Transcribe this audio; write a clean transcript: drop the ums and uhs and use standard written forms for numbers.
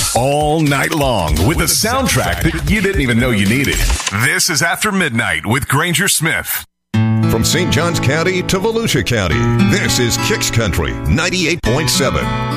all night long with the soundtrack that you didn't even know you needed. This is After Midnight with Granger Smith. From St. Johns County to Volusia County, this is Kicks Country 98.7.